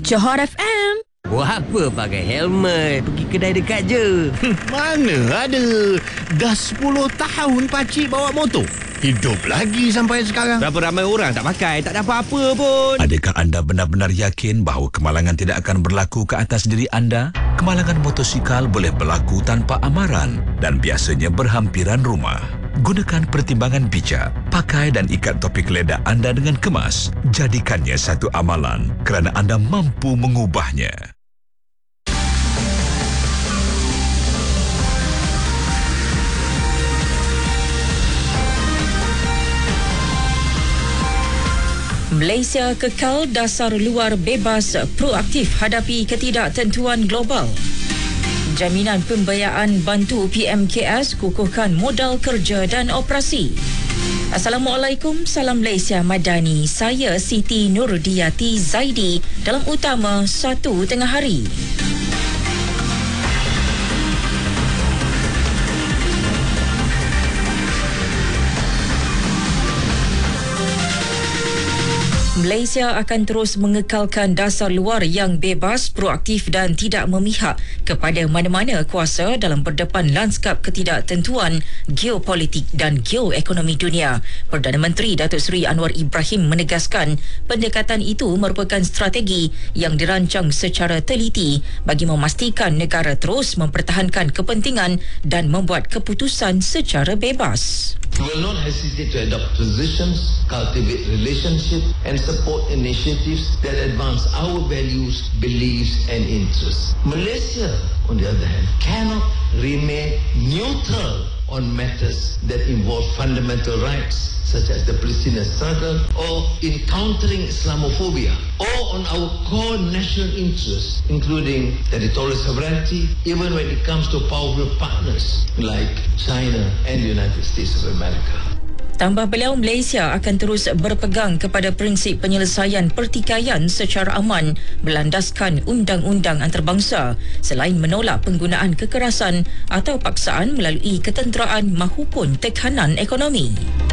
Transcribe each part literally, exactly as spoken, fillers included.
Johor F M. Buat apa pakai helmet? Pergi kedai dekat je. Mana ada. Dah sepuluh tahun pakcik bawa motor. Hidup lagi sampai sekarang. Berapa ramai orang tak pakai, tak ada apa-apa pun. Adakah anda benar-benar yakin bahawa kemalangan tidak akan berlaku ke atas diri anda? Kemalangan motosikal boleh berlaku tanpa amaran dan biasanya berhampiran rumah. Gunakan pertimbangan bijak. Pakai dan ikat topik ledah anda dengan kemas. Jadikannya satu amalan kerana anda mampu mengubahnya. Malaysia kekal dasar luar bebas proaktif hadapi ketidaktentuan global. Jaminan pembiayaan bantu P M K S kukuhkan modal kerja dan operasi. Assalamualaikum, salam Malaysia Madani. Saya Siti Nurdiati Zaidi dalam utama satu tengah hari. Malaysia akan terus mengekalkan dasar luar yang bebas, proaktif dan tidak memihak kepada mana-mana kuasa dalam berdepan lanskap ketidaktentuan geopolitik dan geoekonomi dunia. Perdana Menteri Datuk Seri Anwar Ibrahim menegaskan pendekatan itu merupakan strategi yang dirancang secara teliti bagi memastikan negara terus mempertahankan kepentingan dan membuat keputusan secara bebas. We will not hesitate to adopt positions, cultivate relationships and support initiatives that advance our values, beliefs and interests. Malaysia, on the other hand, cannot remain neutral on matters that involve fundamental rights such as the Palestinian struggle or in countering Islamophobia or on our core national interests including territorial sovereignty, even when it comes to powerful partners like China and the United States of America. Tambah beliau, Malaysia akan terus berpegang kepada prinsip penyelesaian pertikaian secara aman berlandaskan undang-undang antarabangsa selain menolak penggunaan kekerasan atau paksaan melalui ketenteraan mahupun tekanan ekonomi.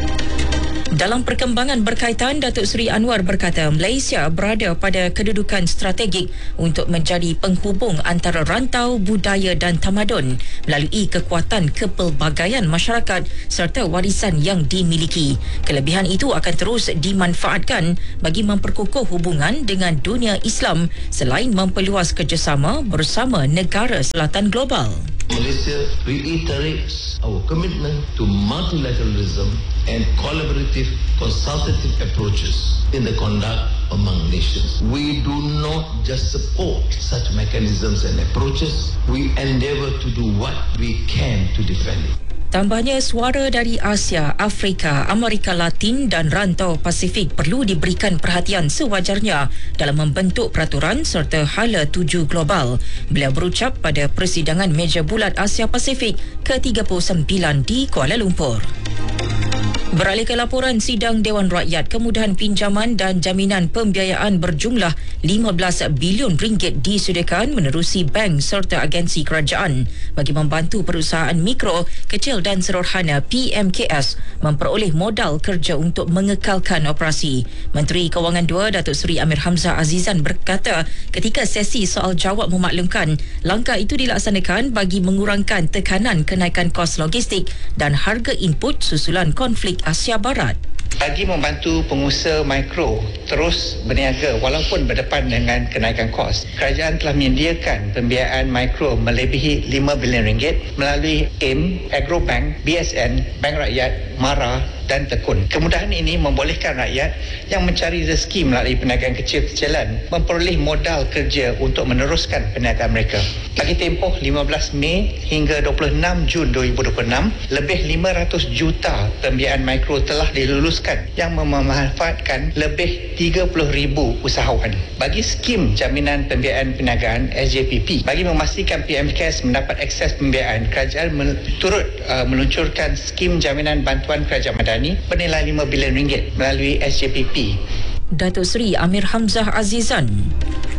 Dalam perkembangan berkaitan, Datuk Seri Anwar berkata Malaysia berada pada kedudukan strategik untuk menjadi penghubung antara rantau budaya dan tamadun melalui kekuatan kepelbagaian masyarakat serta warisan yang dimiliki. Kelebihan itu akan terus dimanfaatkan bagi memperkukuh hubungan dengan dunia Islam selain memperluas kerjasama bersama negara selatan global. Malaysia reiterates our commitment to multilateralism and collaborative consultative approaches in the conduct among nations. We do not just support such mechanisms and approaches, we endeavour to do what we can to defend it. Tambahnya, suara dari Asia, Afrika, Amerika Latin dan rantau Pasifik perlu diberikan perhatian sewajarnya dalam membentuk peraturan serta hala tuju global. Beliau berucap pada persidangan meja bulat Asia Pasifik ke tiga puluh sembilan di Kuala Lumpur. Beralih ke laporan, sidang Dewan Rakyat, kemudahan pinjaman dan jaminan pembiayaan berjumlah lima belas bilion ringgit disediakan menerusi bank serta agensi kerajaan bagi membantu perusahaan mikro, kecil dan sederhana P M K S memperoleh modal kerja untuk mengekalkan operasi. Menteri Kewangan dua Datuk Seri Amir Hamzah Azizan berkata ketika sesi soal jawab memaklumkan langkah itu dilaksanakan bagi mengurangkan tekanan kenaikan kos logistik dan harga input susulan konflik Asia Barat. Bagi membantu pengusaha mikro terus berniaga walaupun berdepan dengan kenaikan kos, kerajaan telah menyediakan pembiayaan mikro melebihi lima bilion ringgit melalui A I M, Agrobank, B S N, Bank Rakyat, MARA dan Tekun. Kemudahan ini membolehkan rakyat yang mencari rezeki melalui perniagaan kecil-kecilan memperoleh modal kerja untuk meneruskan perniagaan mereka. Bagi tempoh lima belas Mei hingga dua puluh enam Jun dua ribu dua puluh enam, lebih lima ratus juta pembiayaan mikro telah diluluskan yang memanfaatkan lebih tiga puluh ribu usahawan. Bagi skim jaminan pembiayaan perniagaan S J P P, bagi memastikan P M K S mendapat akses pembiayaan, kerajaan men- turut uh, meluncurkan skim jaminan bantuan kerajaan madani bernilai lima bilion ringgit melalui S J P P. Datuk Seri Amir Hamzah Azizan.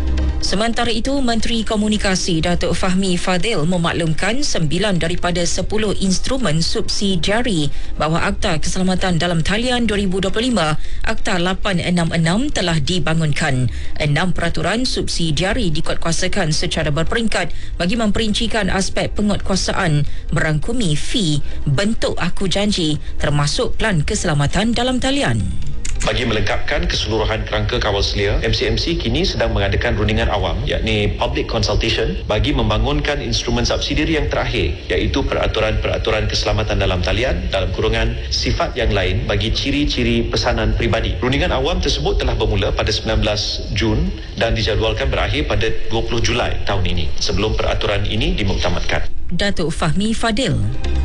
Sementara itu, Menteri Komunikasi Datuk Fahmi Fadil memaklumkan sembilan daripada sepuluh instrumen subsidiari bawah Akta Keselamatan Dalam Talian dua ribu dua puluh lima, Akta lapan enam enam telah dibangunkan. Enam peraturan subsidiari dikuatkuasakan secara berperingkat bagi memperincikan aspek penguatkuasaan merangkumi fee, bentuk aku janji termasuk Pelan Keselamatan Dalam Talian. Bagi melengkapkan keseluruhan kerangka kawal selia, M C M C kini sedang mengadakan rundingan awam, yakni public consultation, bagi membangunkan instrumen subsidiari yang terakhir, iaitu peraturan-peraturan keselamatan dalam talian dalam kurungan sifat yang lain bagi ciri-ciri pesanan peribadi. Rundingan awam tersebut telah bermula pada sembilan belas Jun dan dijadualkan berakhir pada dua puluh Julai tahun ini sebelum peraturan ini dimuktamadkan. Datuk Fahmi Fadil.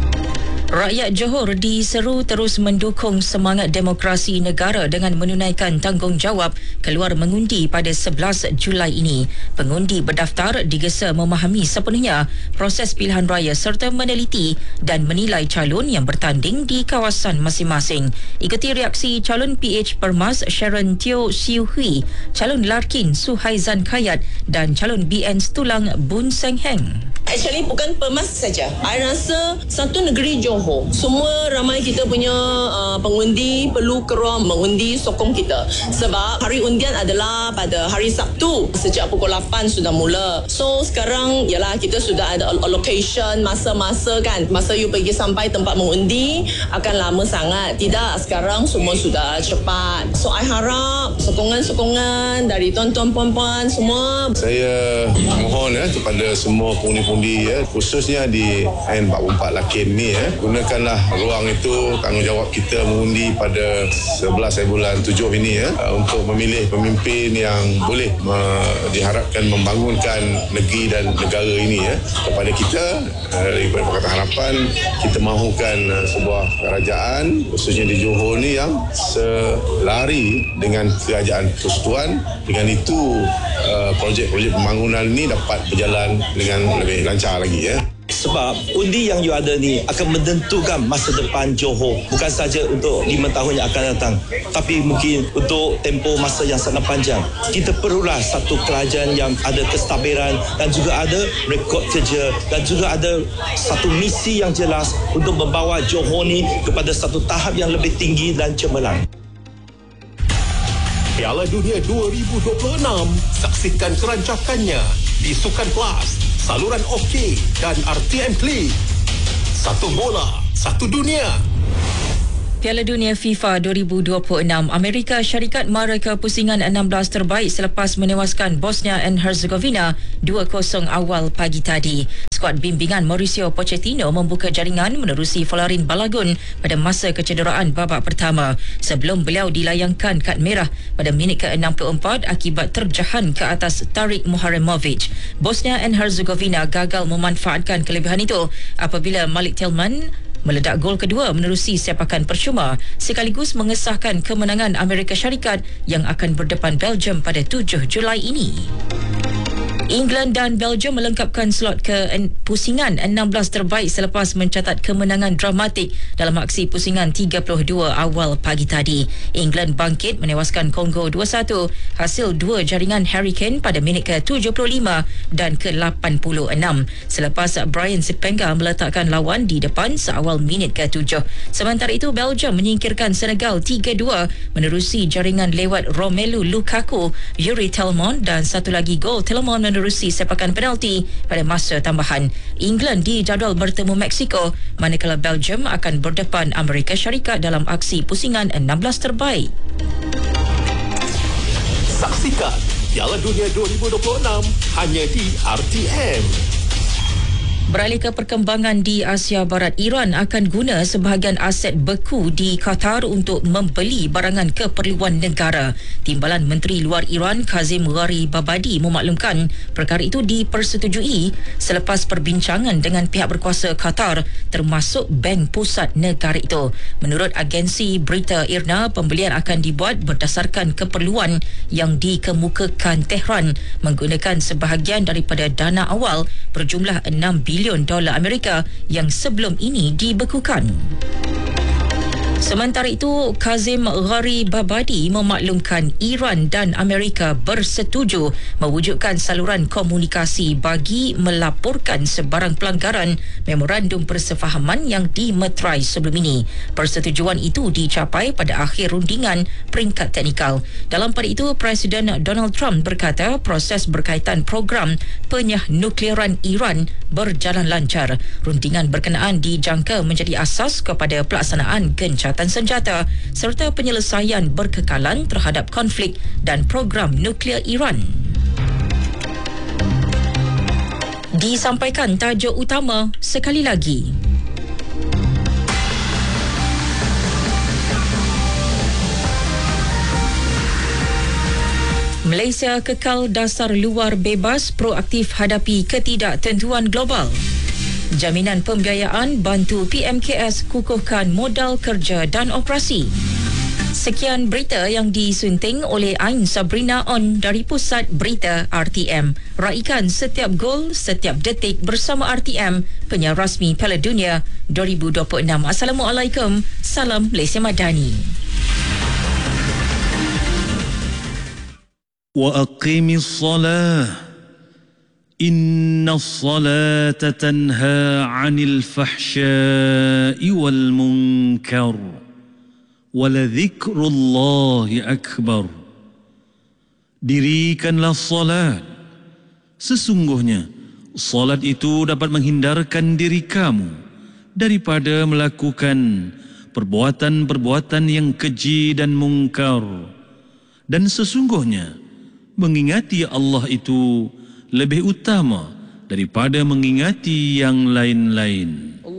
Rakyat Johor diseru terus mendukung semangat demokrasi negara dengan menunaikan tanggungjawab keluar mengundi pada sebelas Julai ini. Pengundi berdaftar digesa memahami sepenuhnya proses pilihan raya serta meneliti dan menilai calon yang bertanding di kawasan masing-masing. Ikuti reaksi calon P H Permas Sharon Teo Siu Hui, calon Larkin Suhaizan Kayat dan calon B N Stulang Bun Seng Heng. Actually bukan Permas saja. I rasa satu negeri Johor, semua ramai kita punya uh, pengundi perlu keluar mengundi, sokong kita. Sebab hari undian adalah pada hari Sabtu, sejak pukul lapan sudah mula. So sekarang ialah kita sudah ada allocation masa-masa kan. Masa you pergi sampai tempat mengundi akan lama sangat. Tidak, sekarang semua sudah cepat. So I harap sokongan-sokongan dari tuan-tuan puan-puan semua. Saya mohon ya kepada semua pengundi-pengundi ya, khususnya di N empat puluh empat Lakim ni ya, gunakanlah ruang itu, tanggungjawab kita mengundi pada sebelas bulan tujuh ini ya, untuk memilih pemimpin yang boleh me- diharapkan membangunkan negeri dan negara ini ya. Kepada kita daripada Pakatan Harapan, kita mahukan sebuah kerajaan khususnya di Johor ni yang selari dengan kerajaan persekutuan. Dengan itu projek-projek pembangunan ini dapat berjalan dengan lebih lancar lagi ya. Sebab undi yang you ada ni akan menentukan masa depan Johor, bukan saja untuk lima tahun yang akan datang, tapi mungkin untuk tempoh masa yang sangat panjang. Kita perlulah satu kerajaan yang ada kestabilan dan juga ada rekod kerja dan juga ada satu misi yang jelas untuk membawa Johor ni kepada satu tahap yang lebih tinggi dan cemerlang. Piala Dunia dua ribu dua puluh enam, saksikan kerancakannya di Sukan Plus, saluran OK dan R T M Klik. Satu bola, satu dunia. Piala Dunia FIFA dua ribu dua puluh enam, Amerika Syarikat mara ke pusingan enam belas terbaik selepas menewaskan Bosnia and Herzegovina dua kosong awal pagi tadi. Skuad bimbingan Mauricio Pochettino membuka jaringan menerusi Florin Balogun pada masa kecederaan babak pertama sebelum beliau dilayangkan kad merah pada minit ke enam puluh empat akibat terjahan ke atas Tarik Muharemovic. Bosnia and Herzegovina gagal memanfaatkan kelebihan itu apabila Malik Tillman meledak gol kedua menerusi sepakan percuma sekaligus mengesahkan kemenangan Amerika Syarikat yang akan berdepan Belgium pada tujuh Julai ini. England dan Belgium melengkapkan slot ke pusingan enam belas terbaik selepas mencatat kemenangan dramatik dalam aksi pusingan tiga puluh dua awal pagi tadi. England bangkit menewaskan Kongo dua satu hasil dua jaringan Harry Kane pada minit ke tujuh puluh lima dan ke lapan puluh enam selepas Brian Sipenga meletakkan lawan di depan seawal minit ke tujuh. Sementara itu Belgium menyingkirkan Senegal tiga dua menerusi jaringan lewat Romelu Lukaku, Yuri Tielemans dan satu lagi gol Tielemans menerusi sepakan penalti pada masa tambahan. England dijadual bertemu Mexico, manakala Belgium akan berdepan Amerika Syarikat dalam aksi pusingan enam belas terbaik. Saksikan Piala Dunia dua ribu dua puluh enam hanya di R T M. Beralih ke perkembangan di Asia Barat, Iran akan guna sebahagian aset beku di Qatar untuk membeli barangan keperluan negara. Timbalan Menteri Luar Iran Kazim Gharibabadi memaklumkan perkara itu dipersetujui selepas perbincangan dengan pihak berkuasa Qatar termasuk Bank Pusat negara itu. Menurut agensi berita I R N A, pembelian akan dibuat berdasarkan keperluan yang dikemukakan Tehran menggunakan sebahagian daripada dana awal berjumlah enam bilion dolar Amerika yang sebelum ini dibekukan. Sementara itu, Kazim Gharibabadi memaklumkan Iran dan Amerika bersetuju mewujudkan saluran komunikasi bagi melaporkan sebarang pelanggaran memorandum persefahaman yang dimeterai sebelum ini. Persetujuan itu dicapai pada akhir rundingan peringkat teknikal. Dalam pada itu, Presiden Donald Trump berkata proses berkaitan program penyah nuklearan Iran berjalan lancar. Rundingan berkenaan dijangka menjadi asas kepada pelaksanaan gencatan senjata serta penyelesaian berkekalan terhadap konflik dan program nuklear Iran. Disampaikan tajuk utama sekali lagi. Malaysia kekal dasar luar bebas proaktif hadapi ketidaktentuan global. Jaminan pembiayaan bantu P M K S kukuhkan modal kerja dan operasi. Sekian berita yang disunting oleh Ain Sabrina On dari Pusat Berita R T M. Raikan setiap gol, setiap detik bersama R T M, penyiar rasmi Piala Dunia dua ribu dua puluh enam. Assalamualaikum. Salam Malaysia Madani. Wa aqimis salah. إن الصلاة تنهى عن الفحشاء والمنكر ولذكر الله أكبر. Dirikanlah salat. Sesungguhnya salat itu dapat menghindarkan diri kamu daripada melakukan perbuatan-perbuatan yang keji dan mungkar. Dan sesungguhnya mengingati Allah itu lebih utama daripada mengingati yang lain-lain.